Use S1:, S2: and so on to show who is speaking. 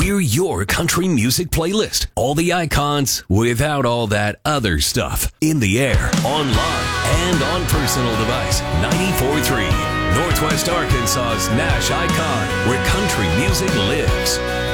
S1: We're your country music playlist. All the icons without all that other stuff. In the air, online, and on personal device. 94.3 Northwest Arkansas's Nash Icon, where country music lives.